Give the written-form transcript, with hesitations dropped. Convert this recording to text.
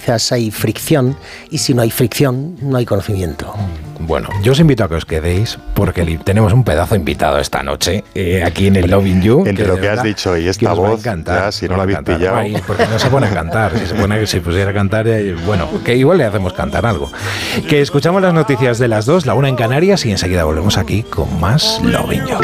quizás hay fricción, y si no hay fricción, no hay conocimiento. Bueno, yo os invito a que os quedéis, porque tenemos un pedazo invitado esta noche, aquí en el Loving You. Entre lo que has dicho y esta voz, ya, si no la habéis pillado. Ay, porque no se pone a cantar. Si se pone que si pusiera a cantar, bueno, que igual le hacemos cantar algo. Que escuchamos las noticias de las 2, la 1 en Canarias, y enseguida volvemos aquí con más Loving You.